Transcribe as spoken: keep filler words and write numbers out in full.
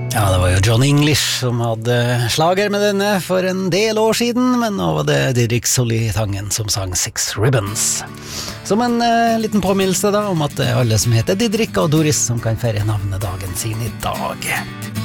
Ja, det var jo John English som hadde slager med denne for en del år siden, men nå var det Didrik Solli-Tangen som sang Six Ribbons. Som en uh, liten påminnelse da, om at det er alle som heter Didrik og Doris som kan feire navnedagen sin i dag.